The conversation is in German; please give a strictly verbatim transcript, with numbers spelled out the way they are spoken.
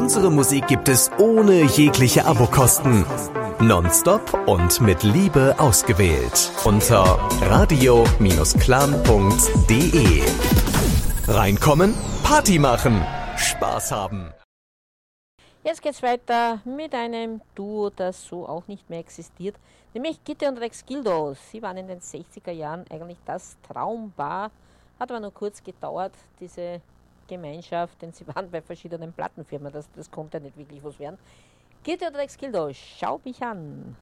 Unsere Musik gibt es ohne jegliche Abokosten. Nonstop und mit Liebe ausgewählt. Unter radio Clan punkt de. Reinkommen, Party machen, Spaß haben. Jetzt geht's weiter mit einem Duo, das so auch nicht mehr existiert, nämlich Gitte und Rex Gildo. Sie waren in den sechziger Jahren eigentlich das Traumpaar, hat aber nur kurz gedauert, diese Gemeinschaft, denn sie waren bei verschiedenen Plattenfirmen, das, das konnte nicht wirklich was werden. Gitte und Rex Gildo, schau mich an.